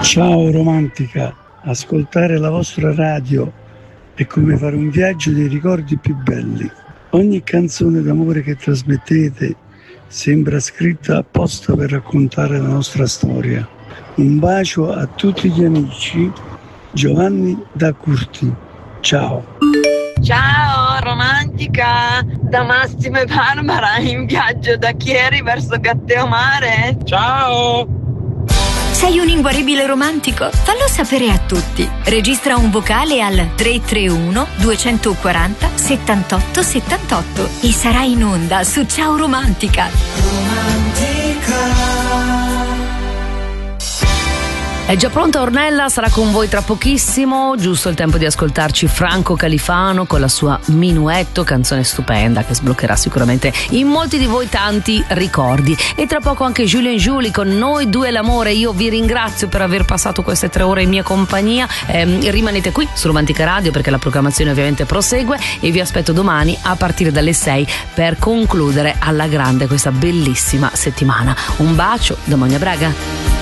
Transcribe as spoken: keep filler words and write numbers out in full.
Ciao romantica, ascoltare la vostra radio è come fare un viaggio dei ricordi più belli. Ogni canzone d'amore che trasmettete sembra scritta apposta per raccontare la nostra storia. Un bacio a tutti gli amici, Giovanni da Curti. Ciao. Ciao romantica, da Massimo e Barbara in viaggio da Chieri verso Gatteomare. Ciao. Sei un inguaribile romantico? Fallo sapere a tutti. Registra un vocale al tre tre uno due quattro zero settantotto settantotto e sarai in onda su Ciao Romantica. Romantica. È già pronta Ornella, sarà con voi tra pochissimo, giusto il tempo di ascoltarci Franco Califano con la sua Minuetto, canzone stupenda che sbloccherà sicuramente in molti di voi tanti ricordi. E tra poco anche Julien Julie con Noi due l'amore. Io vi ringrazio per aver passato queste tre ore in mia compagnia, eh, rimanete qui su Romantica Radio perché la programmazione ovviamente prosegue e vi aspetto domani a partire dalle sei per concludere alla grande questa bellissima settimana. Un bacio da Monia Braga.